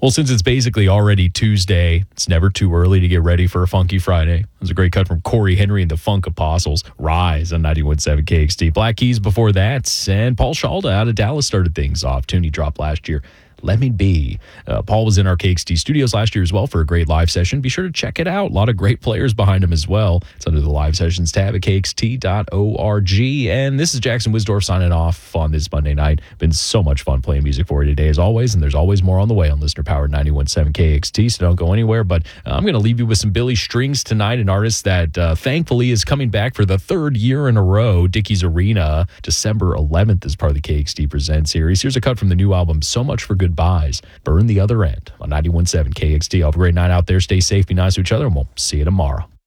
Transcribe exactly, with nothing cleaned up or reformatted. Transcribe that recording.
Well, since it's basically already Tuesday, it's never too early to get ready for a Funky Friday. It was a great cut from Corey Henry and the Funk Apostles. Rise on ninety-one point seven K X T. Black Keys before that, and Paul Shalda out of Dallas started things off. Tune he dropped last year. Let Me Be. Uh, Paul was in our K X T studios last year as well for a great live session. Be sure to check it out. A lot of great players behind him as well. It's under the live sessions tab at K X T dot org. And this is Jackson Wisdorf signing off on this Monday night. Been so much fun playing music for you today as always, and there's always more on the way on Listener Powered ninety-one point seven K X T, so don't go anywhere. But uh, I'm going to leave you with some Billy Strings tonight, an artist that uh, thankfully is coming back for the third year in a row. Dickies Arena, December eleventh is part of the K X T Present series. Here's a cut from the new album, So Much for Goodbyes. Burn the Other End on ninety-one point seven K X T. Have a great night out there. Stay safe, be nice to each other, and we'll see you tomorrow.